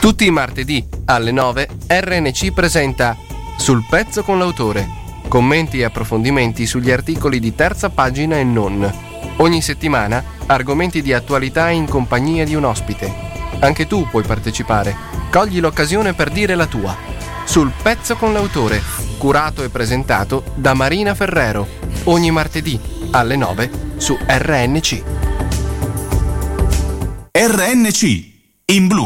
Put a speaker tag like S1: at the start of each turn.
S1: Tutti i martedì alle 9 RNC presenta Sul pezzo con l'autore. Commenti e approfondimenti sugli articoli di terza pagina e non. Ogni settimana argomenti di attualità in compagnia di un ospite. Anche tu puoi partecipare. Cogli l'occasione per dire la tua. Sul pezzo con l'autore, curato e presentato da Marina Ferrero. Ogni martedì alle 9 su RNC.
S2: RNC in blu.